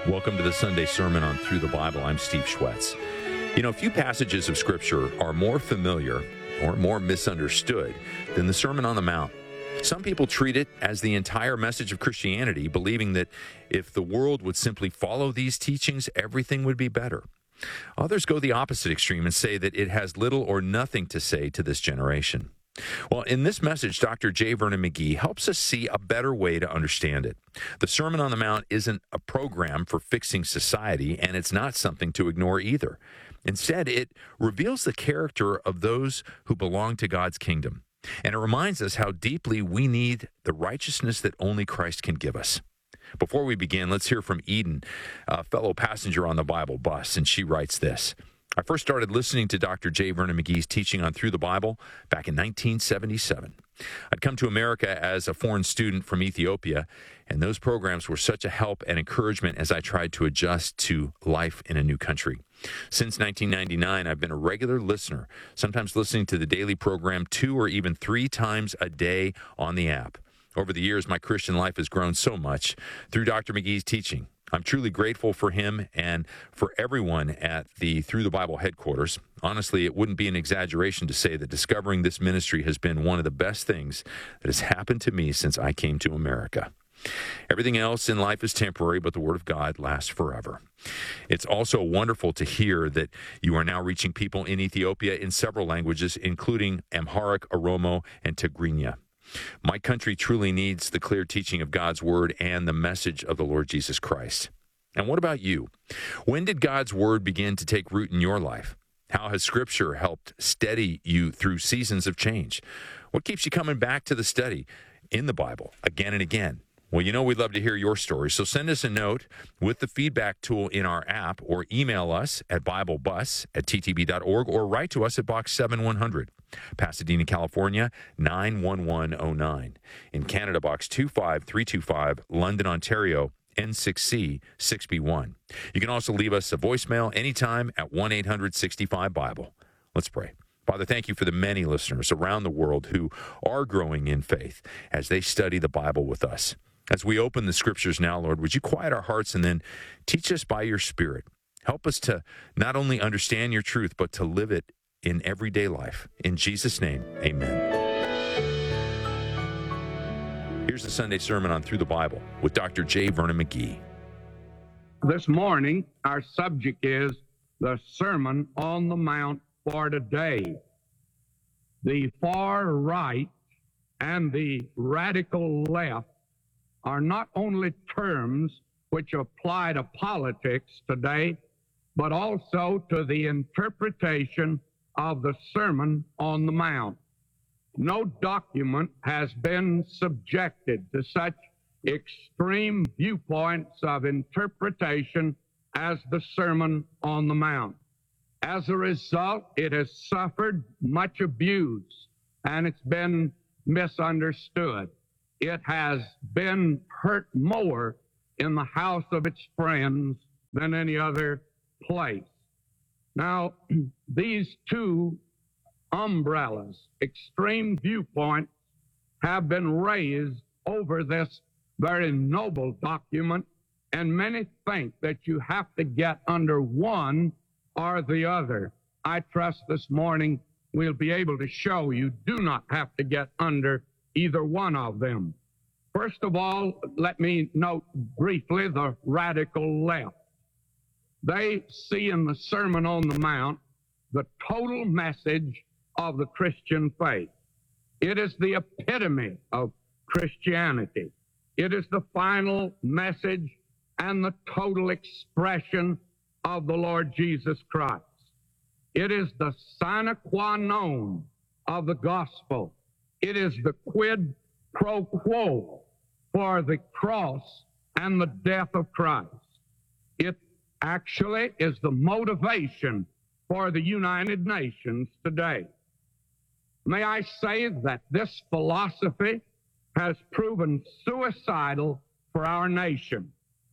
Welcome to the Sunday Sermon on Through the Bible. I'm Steve Schwetz. You know, few passages of Scripture are more familiar or more misunderstood than the Sermon on the Mount. Some people treat it as the entire message of Christianity, believing that if the world would simply follow these teachings, everything would be better. Others go the opposite extreme and say that it has little or nothing to say to this generation. Well, in this message, Dr. J. Vernon McGee helps us see a better way to understand it. The Sermon on the Mount isn't a program for fixing society, and it's not something to ignore either. Instead, it reveals the character of those who belong to God's kingdom, and it reminds us how deeply we need the righteousness that only Christ can give us. Before we begin, let's hear from Eden, a fellow passenger on the Bible bus, and she writes this. I first started listening to Dr. J. Vernon McGee's teaching on Through the Bible back in 1977. I'd come to America as a foreign student from Ethiopia, and those programs were such a help and encouragement as I tried to adjust to life in a new country. Since 1999, I've been a regular listener, sometimes listening to the daily program 2 or even 3 times a day on the app. Over the years, my Christian life has grown so much through Dr. McGee's teaching. I'm truly grateful for him and for everyone at the Through the Bible headquarters. Honestly, it wouldn't be an exaggeration to say that discovering this ministry has been one of the best things that has happened to me since I came to America. Everything else in life is temporary, but the Word of God lasts forever. It's also wonderful to hear that you are now reaching people in Ethiopia in several languages, including Amharic, Oromo, and Tigrinya. My country truly needs the clear teaching of God's Word and the message of the Lord Jesus Christ. And what about you? When did God's Word begin to take root in your life? How has Scripture helped steady you through seasons of change? What keeps you coming back to the study in the Bible again and again? Well, you know we'd love to hear your story, so send us a note with the feedback tool in our app or email us at BibleBus@ttb.org or write to us at Box 7100, Pasadena, California, 91109. In Canada, Box 25325, London, Ontario, N6C 6B1. You can also leave us a voicemail anytime at 1-800-65-BIBLE. Let's pray. Father, thank you for the many listeners around the world who are growing in faith as they study the Bible with us. As we open the Scriptures now, Lord, would you quiet our hearts and then teach us by your Spirit? Help us to not only understand your truth, but to live it in everyday life. In Jesus' name, amen. Here's the Sunday Sermon on Through the Bible with Dr. J. Vernon McGee. This morning, our subject is the Sermon on the Mount for today. The far right and the radical left are not only terms which apply to politics today, but also to the interpretation of the Sermon on the Mount. No document has been subjected to such extreme viewpoints of interpretation as the Sermon on the Mount. As a result, it has suffered much abuse, and it's been misunderstood. It has been hurt more in the house of its friends than any other place. Now, these two umbrellas, extreme viewpoints, have been raised over this very noble document, and many think that you have to get under one or the other. I trust this morning we'll be able to show you do not have to get under either one of them. First of all, let me note briefly the radical left. They see in the Sermon on the Mount the total message of the Christian faith. It is the epitome of Christianity. It is the final message and the total expression of the Lord Jesus Christ. It is the sine qua non of the gospel. It is the quid pro quo for the cross and the death of Christ. It actually is the motivation for the United Nations today. May I say that this philosophy has proven suicidal for our nation.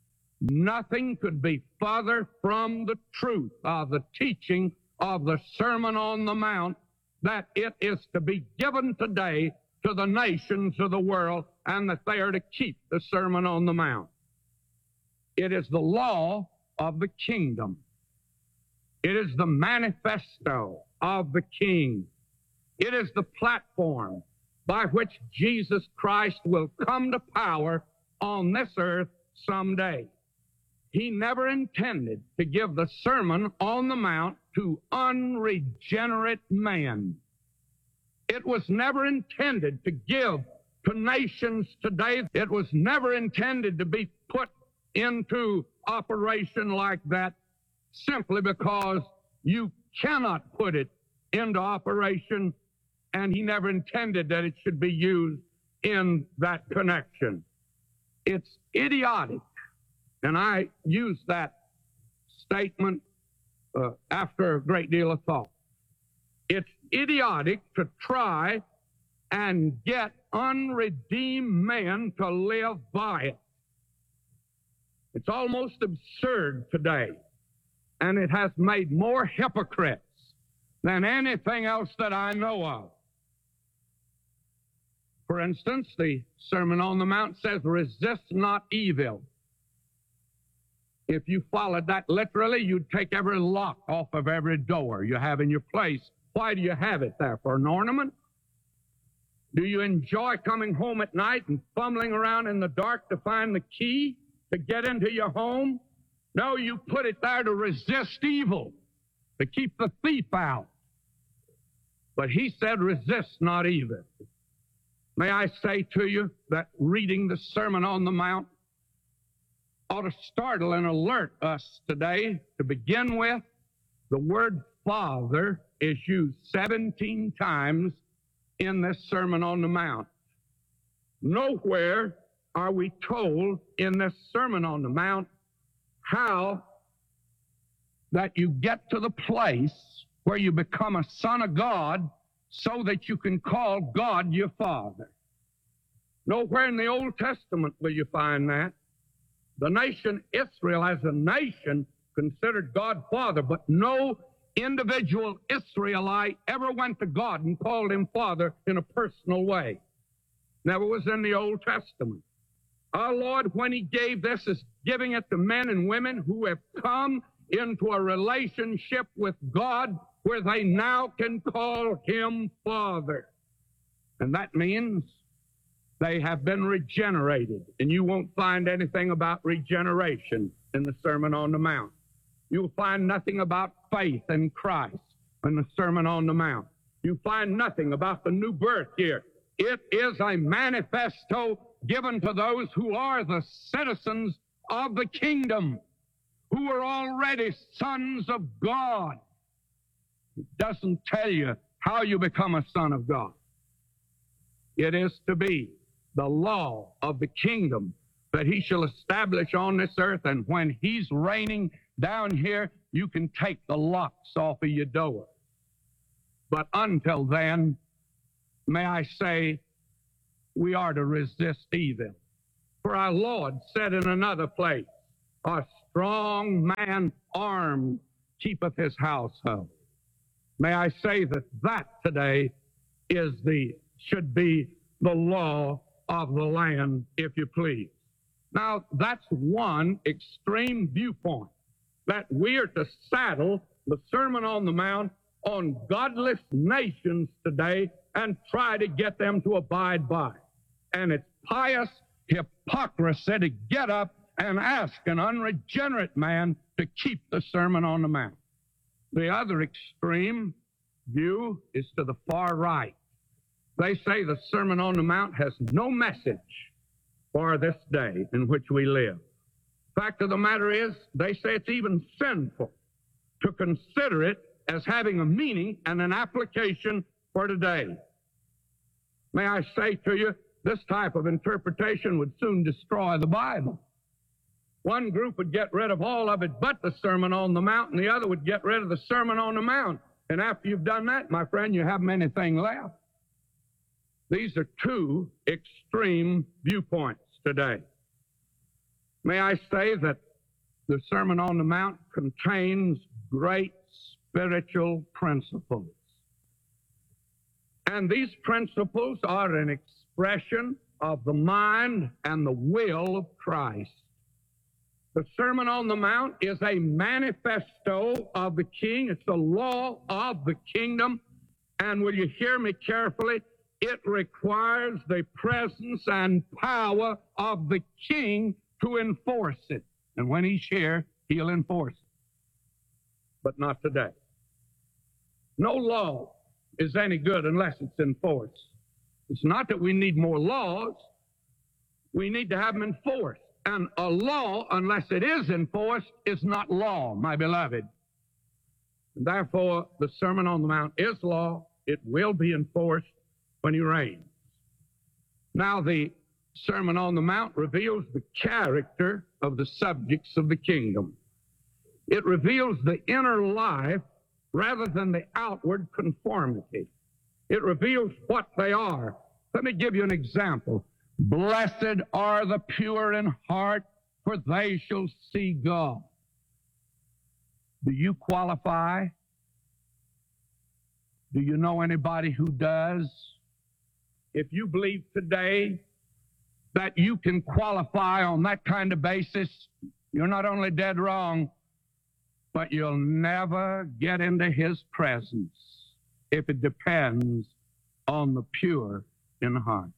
Nothing could be further from the truth of the teaching of the Sermon on the Mount, that it is to be given today to the nations of the world, and that they are to keep the Sermon on the Mount. It is the law of the kingdom. It is the manifesto of the King. It is the platform by which Jesus Christ will come to power on this earth someday. He never intended to give the Sermon on the Mount to unregenerate man. It was never intended to give to nations today. It was never intended to be put into operation like that simply because you cannot put it into operation, and he never intended that it should be used in that connection. It's idiotic, and I use that statement after a great deal of thought. It's idiotic to try and get unredeemed men to live by it. It's almost absurd today, and it has made more hypocrites than anything else that I know of. For instance, the Sermon on the Mount says, resist not evil. If you followed that literally, you'd take every lock off of every door you have in your place. Why do you have it there? For an ornament? Do you enjoy coming home at night and fumbling around in the dark to find the key to get into your home? No, you put it there to resist evil, to keep the thief out. But he said, resist not evil. May I say to you that reading the Sermon on the Mount ought to startle and alert us today. To begin with, the word Father is used 17 times in this Sermon on the Mount. Nowhere are we told in this Sermon on the Mount how that you get to the place where you become a son of God so that you can call God your Father. Nowhere in the Old Testament will you find that. The nation Israel as a nation considered God Father, but no individual Israelite ever went to God and called him Father in a personal way. Never was in the Old Testament. Our Lord, when he gave this, is giving it to men and women who have come into a relationship with God where they now can call him Father. And that means they have been regenerated. And you won't find anything about regeneration in the Sermon on the Mount. You'll find nothing about faith in Christ in the Sermon on the Mount. You find nothing about the new birth here. It is a manifesto given to those who are the citizens of the kingdom, who are already sons of God. It doesn't tell you how you become a son of God. It is to be the law of the kingdom that he shall establish on this earth, and when he's reigning down here, you can take the locks off of your door. But until then, may I say, we are to resist evil. For our Lord said in another place, a strong man armed keepeth his household. May I say that that today should be the law of the land, if you please. Now, that's one extreme viewpoint, that we are to saddle the Sermon on the Mount on godless nations today and try to get them to abide by. And it's pious hypocrisy to get up and ask an unregenerate man to keep the Sermon on the Mount. The other extreme view is to the far right. They say the Sermon on the Mount has no message for this day in which we live. Fact of the matter is, they say it's even sinful to consider it as having a meaning and an application for today. May I say to you, this type of interpretation would soon destroy the Bible. One group would get rid of all of it but the Sermon on the Mount, and the other would get rid of the Sermon on the Mount. And after you've done that, my friend, you haven't anything left. These are two extreme viewpoints today. May I say that the Sermon on the Mount contains great spiritual principles. And these principles are an expression of the mind and the will of Christ. The Sermon on the Mount is a manifesto of the King. It's the law of the kingdom. And will you hear me carefully? It requires the presence and power of the King to enforce it. And when he's here, he'll enforce it. But not today. No law is any good unless it's enforced. It's not that we need more laws. We need to have them enforced. And a law, unless it is enforced, is not law, my beloved. And therefore, the Sermon on the Mount is law. It will be enforced when he reigns. Now, the Sermon on the Mount reveals the character of the subjects of the kingdom. It reveals the inner life rather than the outward conformity. It reveals what they are. Let me give you an example. Blessed are the pure in heart, for they shall see God. Do you qualify? Do you know anybody who does? If you believe today that you can qualify on that kind of basis, you're not only dead wrong, but you'll never get into his presence if it depends on the pure in heart.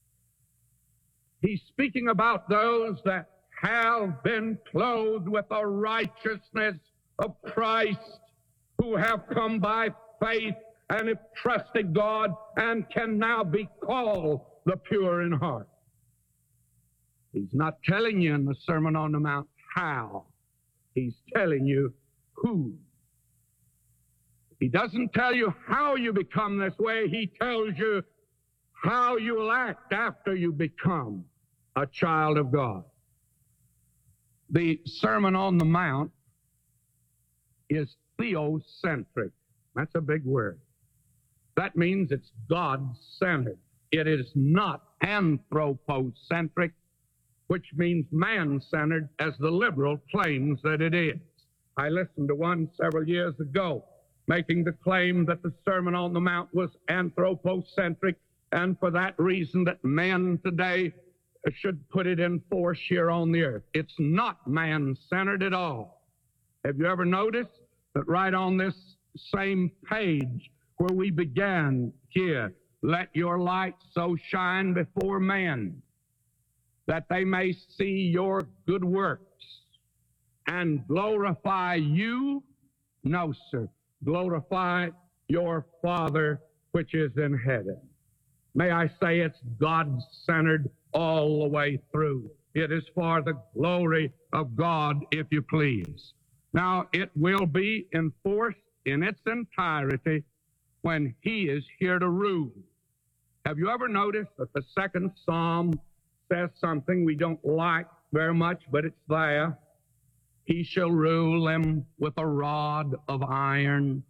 He's speaking about those that have been clothed with the righteousness of Christ, who have come by faith and have trusted God and can now be called the pure in heart. He's not telling you in the Sermon on the Mount how. He's telling you who. He doesn't tell you how you become this way. He tells you how you'll act after you become a child of God. The Sermon on the Mount is theocentric. That's a big word. That means it's God-centered. It is not anthropocentric, which means man-centered, as the liberal claims that it is. I listened to one several years ago making the claim that the Sermon on the Mount was anthropocentric, and for that reason that men today should put it in force here on the earth. It's not man-centered at all. Have you ever noticed that right on this same page where we began here, let your light so shine before men that they may see your good works and glorify you? No, sir. Glorify your Father which is in heaven. May I say it's God-centered all the way through. It is for the glory of God, if you please. Now, it will be enforced in its entirety when he is here to rule. Have you ever noticed that the second psalm says something we don't like very much, but it's there? He shall rule them with a rod of iron.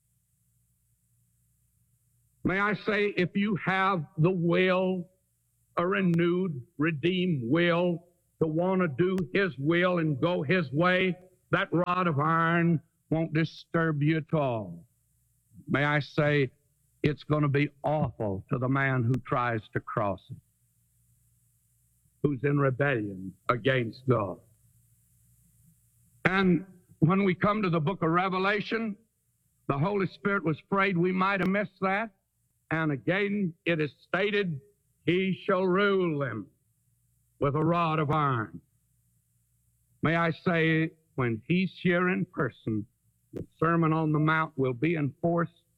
May I say, if you have the will, a renewed, redeemed will, to want to do his will and go his way, that rod of iron won't disturb you at all. May I say, it's going to be awful to the man who tries to cross it, who's in rebellion against God. And when we come to the book of Revelation, the Holy Spirit was afraid we might have missed that. And again, it is stated, he shall rule them with a rod of iron. May I say, when he's here in person, the Sermon on the Mount will be enforced